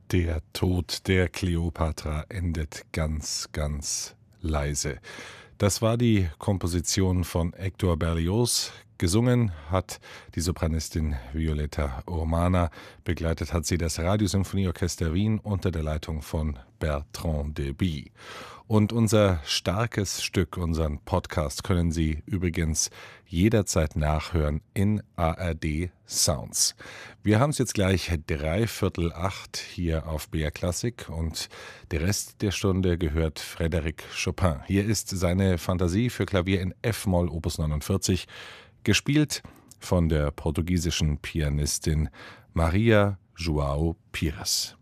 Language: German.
Der Tod der Kleopatra endet ganz, ganz leise. Das war die Komposition von Hector Berlioz. Gesungen hat die Sopranistin Violetta Urmana. Begleitet hat sie das Radiosymphonieorchester Wien unter der Leitung von Bertrand Delby. Und unser starkes Stück, unseren Podcast, können Sie übrigens jederzeit nachhören in ARD Sounds. Wir haben es jetzt gleich 7:45 hier auf BR Klassik und der Rest der Stunde gehört Frédéric Chopin. Hier ist seine Fantasie für Klavier in F-Moll Opus 49, gespielt von der portugiesischen Pianistin Maria João Pires.